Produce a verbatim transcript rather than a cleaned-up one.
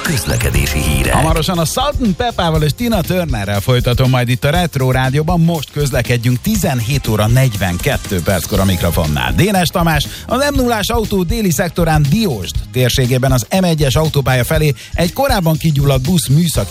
közlekedési hírek. Hamarosan a Salt and Peppával és Tina Turnerrel folytatom majd itt a Retro Rádióban. Most közlekedjünk tizenhét óra negyvenkettő perckor a mikrofonnál. Dénes Tamás, az em nullás autó déli szektorán Diósd térségében az em egyes autópálya felé egy korábban kigyulladt busz műszaki